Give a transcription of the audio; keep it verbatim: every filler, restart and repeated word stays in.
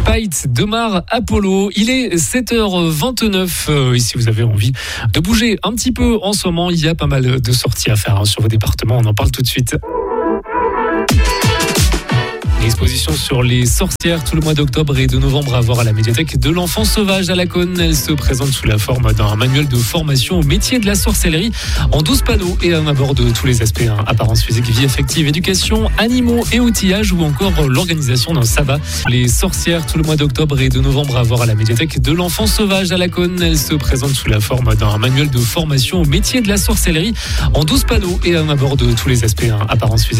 Spite de Mar Apollo. Il est sept heures vingt-neuf euh, et si vous avez envie de bouger un petit peu en ce moment, il y a pas mal de sorties à faire hein, sur vos départements. On en parle tout de suite. L'exposition sur les sorcières tout le mois d'octobre et de novembre à voir à la médiathèque de l'Enfant Sauvage à Laconne. Elle se présente sous la forme d'un manuel de formation au métier de la sorcellerie en douze panneaux et on aborde tous les aspects hein, apparence physique, vie affective, éducation, animaux et outillage ou encore l'organisation d'un sabbat. Les sorcières tout le mois d'octobre et de novembre à voir à la médiathèque de l'Enfant Sauvage à Laconne. Elle se présente sous la forme d'un manuel de formation au métier de la sorcellerie en douze panneaux et on aborde tous les aspects hein, apparence physique.